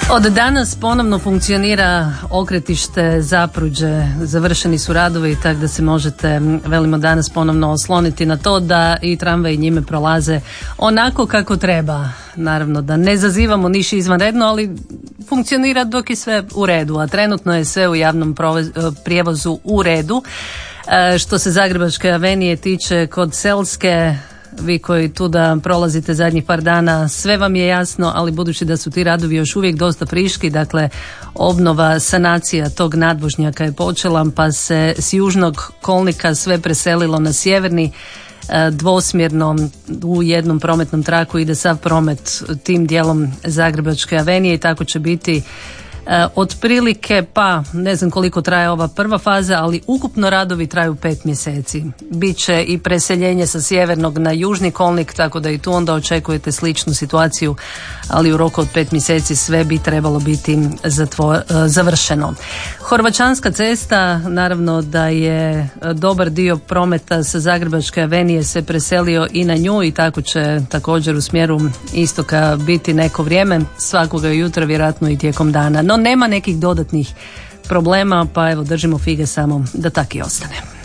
Od danas ponovno funkcionira okretište Zapruđe, završeni su radovi, tako da se možete, velimo danas, ponovno osloniti na to da i tramvaji njime prolaze onako kako treba. Naravno da ne zazivamo niš izvanredno, ali funkcionira dok je sve u redu, a trenutno je sve u javnom prijevozu u redu. Što se Zagrebačke avenije tiče, kod Selske, vi koji tu da prolazite zadnjih par dana, sve vam je jasno, ali budući da su ti radovi još uvijek dosta friški, dakle obnova, sanacija tog nadvožnjaka je počela, pa se s južnog kolnika sve preselilo na sjeverni, dvosmjerno u jednom prometnom traku ide sav promet tim dijelom Zagrebačke avenije i tako će biti otprilike, pa ne znam koliko traje ova prva faza, ali ukupno radovi traju 5 mjeseci. Biće i preseljenje sa sjevernog na južni kolnik, tako da i tu onda očekujete sličnu situaciju, ali u roku od 5 mjeseci sve bi trebalo biti završeno. Horvaćanska cesta, naravno da je dobar dio prometa sa Zagrebačke avenije se preselio i na nju i tako će također u smjeru istoka biti neko vrijeme, svakoga jutra, vjerojatno i tijekom dana. No nema nekih dodatnih problema, pa evo držimo fige samo da tak i ostane.